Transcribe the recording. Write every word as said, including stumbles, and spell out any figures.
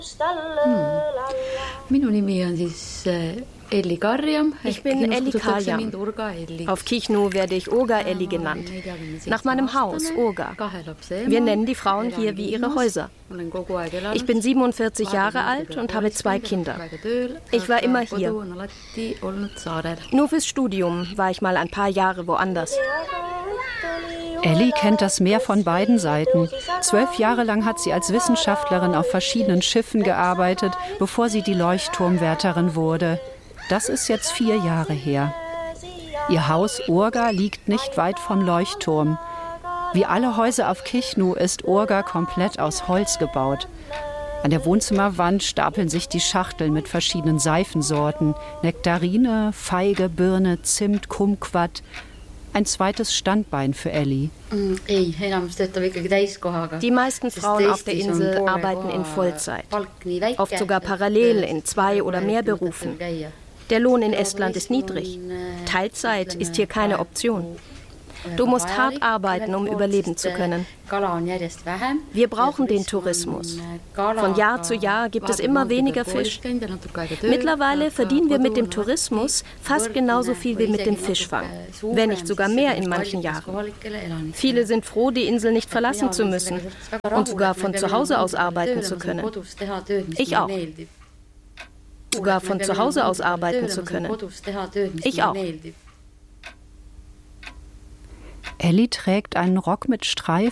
Hmm. Minu nimi on siis Elli Karjam. Ich bin Elli Karjam. Auf Kichnu werde ich Urga Elli genannt. Nach meinem Haus, Urga. Wir nennen die Frauen hier wie ihre Häuser. Ich bin siebenundvierzig Jahre alt und habe zwei Kinder. Ich war immer hier. Nur fürs Studium war ich mal ein paar Jahre woanders. Elli kennt das Meer von beiden Seiten. Zwölf Jahre lang hat sie als Wissenschaftlerin auf verschiedenen Schiffen gearbeitet, bevor sie die Leuchtturmwärterin wurde. Das ist jetzt vier Jahre her. Ihr Haus Urga liegt nicht weit vom Leuchtturm. Wie alle Häuser auf Kichnu ist Urga komplett aus Holz gebaut. An der Wohnzimmerwand stapeln sich die Schachteln mit verschiedenen Seifensorten. Nektarine, Feige, Birne, Zimt, Kumquat. Ein zweites Standbein für Elli. Die meisten Frauen auf der Insel arbeiten in Vollzeit, oft sogar parallel in zwei oder mehr Berufen. Der Lohn in Estland ist niedrig. Teilzeit ist hier keine Option. Du musst hart arbeiten, um überleben zu können. Wir brauchen den Tourismus. Von Jahr zu Jahr gibt es immer weniger Fisch. Mittlerweile verdienen wir mit dem Tourismus fast genauso viel wie mit dem Fischfang, wenn nicht sogar mehr in manchen Jahren. Viele sind froh, die Insel nicht verlassen zu müssen und sogar von zu Hause aus arbeiten zu können. Ich auch. Sogar von zu Hause aus arbeiten zu können. Ich auch. Elli trägt einen Rock mit Streifen